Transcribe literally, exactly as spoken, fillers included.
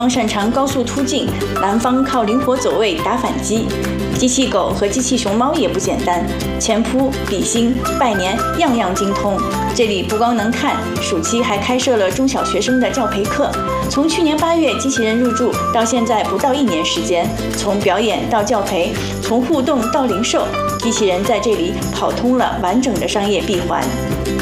方擅长高速突进，南方靠灵活走位打反击。机器狗和机器熊猫也不简单，前扑、比心、拜年样样精通。这里不光能看，暑期还开设了中小学生的教培课。从去年八月机器人入驻到现在不到一年时间，从表演到教培，从互动到零售，机器人在这里跑通了完整的商业闭环。